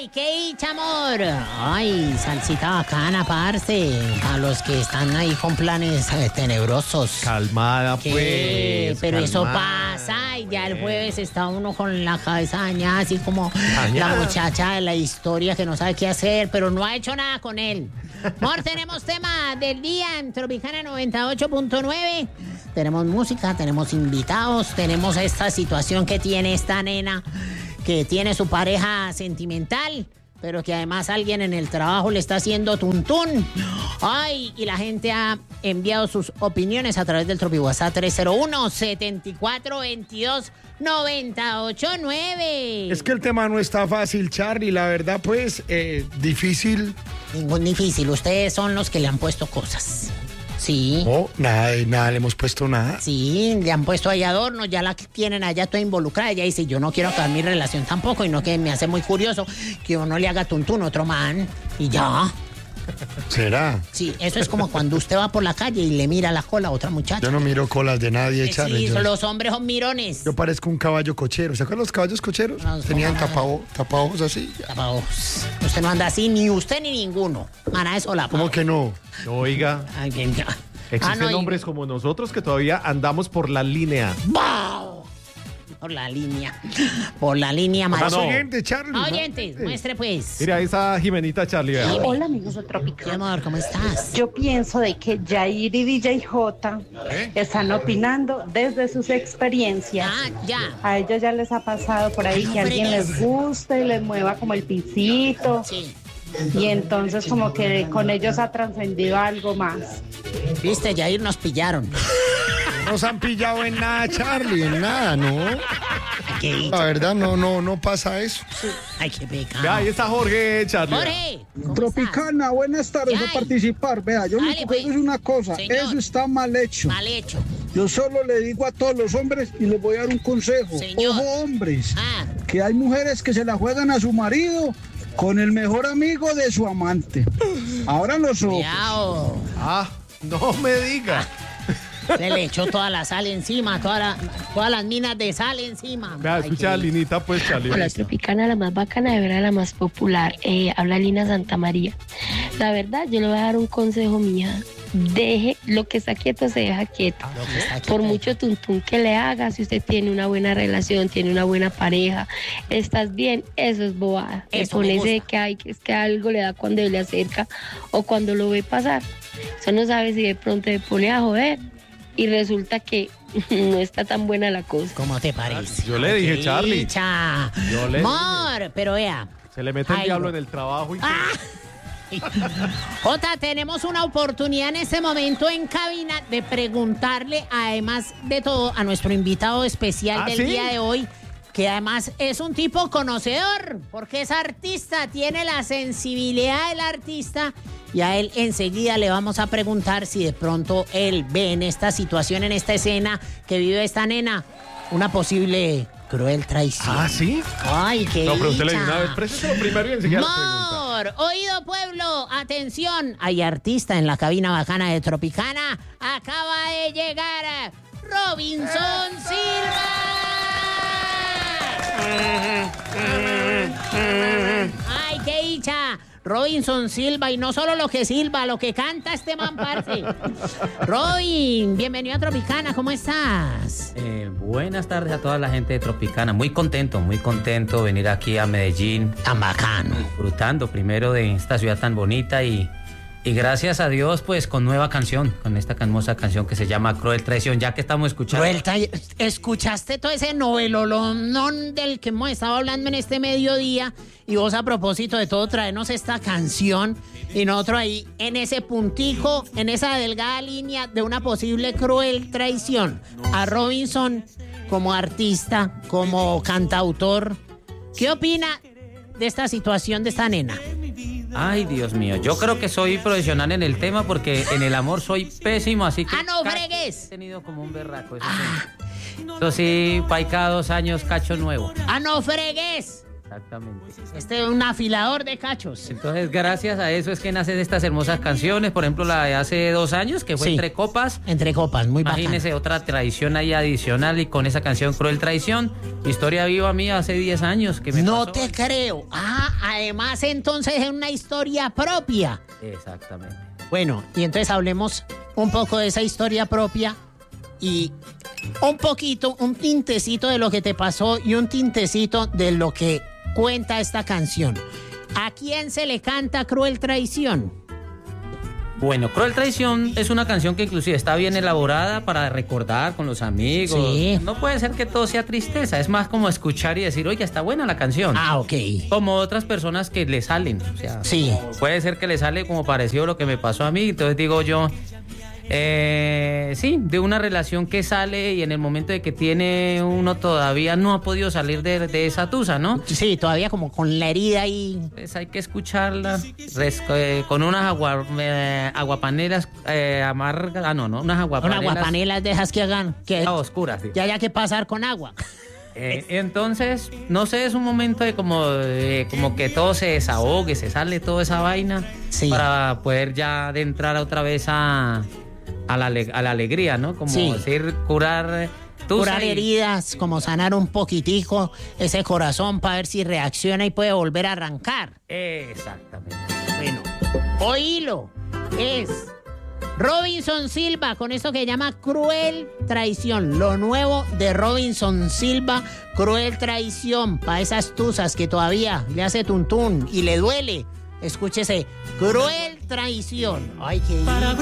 ¡Ay, qué dicha, amor! ¡Ay, salsita bacana, parce! A los que están ahí con planes tenebrosos. Calmada, ¿Qué? pues. Pero eso calmada. pasa y ya el jueves está uno con la cabeza dañada, así como la muchacha de la historia que no sabe qué hacer, pero no ha hecho nada con él. Amor, tenemos tema del día en Tropicana 98.9. Tenemos música, tenemos invitados, tenemos esta situación que tiene esta nena, que tiene su pareja sentimental, pero que además alguien en el trabajo le está haciendo tuntún. Ay, y la gente ha enviado sus opiniones a través del Tropi WhatsApp 301-7422-989. Es que el tema no está fácil, Charlie. La verdad, pues, difícil. Ningún difícil. Ustedes son los que le han puesto cosas. Sí. No, nada le hemos puesto nada. Sí, le han puesto ahí adornos, ya la tienen allá toda involucrada. Ella dice, yo no quiero acabar mi relación tampoco, y no, que me hace muy curioso que uno le haga tuntún a otro man y ya. ¿Será? Sí, eso es como cuando usted va por la calle y le mira la cola a otra muchacha. Yo no miro colas de nadie, Charlie. Sí, los hombres son mirones. Yo parezco un caballo cochero. ¿Se acuerdan los caballos cocheros? No, Tenían no. tapaojos así. Tapaojos. Usted no anda así, ni usted ni ninguno. Ana, eso la ¿Cómo que no? Oiga, Ay, que ya. existen hombres como nosotros que todavía andamos por la línea. ¡Wow! Por la línea. Por la línea, Más maestro. oyentes, Charlie. más Oyentes, oyentes. muestre pues. Mira esa Jimenita, Charlie. vea. Hola amigos de Sí, Tropicana. amor, ¿cómo estás? Yo pienso de que Jair y DJ J están opinando desde sus experiencias. Ah, ya. A ellos ya les ha pasado por ahí Ay, que alguien fregues. les guste y les mueva como el pisito. Sí. Y entonces como que con ellos ha trascendido algo más. Viste, Jair, nos pillaron. No nos han pillado en nada, Charlie. En nada, ¿no? Qué dicha. La verdad, no pasa eso. Ay, qué pecado. Vea, ahí está Jorge, Charlie. Jorge, ¿cómo Tropicana, buenas tardes, Ay. a participar. Vea, yo Dale, me pues. es una cosa, Señor. eso está mal hecho. estás? Mal hecho. Yo solo le digo a todos los hombres y les voy a dar un consejo. Señor. Ojo, hombres, Ah, que hay mujeres que se la juegan a su marido con el mejor amigo de su amante. Ahora los ojos. cuidado. Ah, no me diga. Se le echó toda la sal encima, todas las minas de sal encima. Vea, Ay, escucha a qué- Linita, pues, Charlie. Hola, Tropicana, la más bacana, de verdad, la más popular. Habla Lina Santa María. La verdad, yo le voy a dar un consejo, mía. Deje, lo que está quieto se deja quieto. Lo que está aquí, Por mucho tuntún que le haga, si usted tiene una buena relación, tiene una buena pareja, estás bien, eso es bobada. Eso me Ponerse gusta. que es que algo le da cuando le acerca o cuando lo ve pasar. Usted no sabe si de pronto le pone a joder y resulta que no está tan buena la cosa. ¿Cómo te parece? Yo le dije, Qué Charlie. dicha. Yo le Amor, pero vea. Se le mete el Ay, diablo no. en el trabajo y... Jota, tenemos una oportunidad en este momento en cabina de preguntarle, además de todo, a nuestro invitado especial ¿Ah, del sí? día de hoy, que además es un tipo conocedor, porque es artista, tiene la sensibilidad del artista, y a él enseguida le vamos a preguntar si de pronto él ve en esta situación, en esta escena que vive esta nena, una posible cruel traición. ¿Ah, sí? Ay, qué No, pero usted le dicha. dice una vez, preséntelo primero y enseguida le pregunta. Mor, oído pueblo, atención, hay artista en la cabina bacana de Tropicana, acaba de llegar Robinson Silva. Ay, qué dicha. Robinson Silva, y no solo lo que silba, lo que canta este man, parce. Robin, bienvenido a Tropicana, ¿cómo estás? Buenas tardes a toda la gente de Tropicana. Muy contento de venir aquí a Medellín, Tan bacano. disfrutando primero de esta ciudad tan bonita y gracias a Dios, pues con nueva canción, con esta hermosa canción que se llama Cruel Traición, ya que estamos escuchando. ¿Escuchaste todo ese novelolón del que hemos estado hablando en este mediodía? Y vos, a propósito de todo, traernos esta canción y nosotros ahí en ese puntico, en esa delgada línea de una posible cruel traición. A Robinson como artista, como cantautor, ¿qué opina de esta situación de esta nena? Ay, Dios mío, yo creo que soy profesional en el tema porque en el amor soy pésimo, así que... ¡Ah, no He fregues! tenido como un berraco, eso sí, pa' y cada 2 años cacho nuevo. ¡Ah, no fregues! Exactamente. Este es un afilador de cachos. Entonces, gracias a eso es que nacen estas hermosas canciones. Por ejemplo, la de hace 2 años, que fue Sí. Entre Copas. Entre copas, muy bacano. Imagínese otra tradición ahí adicional y con esa canción Cruel Traición. Historia viva mía hace 10 años que me No pasó. te creo. A además entonces es una historia propia. Exactamente. Bueno, y entonces hablemos un poco de esa historia propia y un tintecito de lo que te pasó y un tintecito de lo que cuenta esta canción. ¿A quién se le canta Cruel Traición? Bueno, Cruel Traición es una canción que inclusive está bien elaborada para recordar con los amigos. Sí. No puede ser que todo sea tristeza, es más como escuchar y decir, oye, está buena la canción. Ah, ok. Como otras personas que le salen, o sea, Sí. puede ser que le sale como parecido a lo que me pasó a mí, entonces digo yo, sí, de una relación que sale y en el momento de que tiene uno todavía no ha podido salir de esa tusa, ¿no? Sí, todavía como con la herida ahí. Pues hay que escucharla con unas aguapanelas amargas, unas aguapanelas. Unas aguapanelas dejas que hagan que oscuras, sí. que haya que pasar con agua. Entonces, no sé, es un momento de como que todo se desahogue, se sale toda esa vaina, Sí. para poder ya adentrar otra vez a la alegría, ¿no? Como Sí. decir, curar Heridas, como sanar un poquitico ese corazón para ver si reacciona y puede volver a arrancar. Exactamente. Bueno, oílo, es Robinson Silva con esto que llama Cruel Traición. Lo nuevo de Robinson Silva, Cruel Traición, para esas tusas que todavía le hace tuntún y le duele. Escúchese, Cruel Traición. Ay, qué